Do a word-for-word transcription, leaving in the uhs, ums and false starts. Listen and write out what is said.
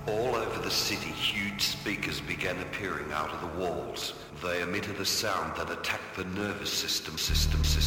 All over the city, huge speakers began appearing out of the walls. They emitted a sound that attacked the nervous system, system, system.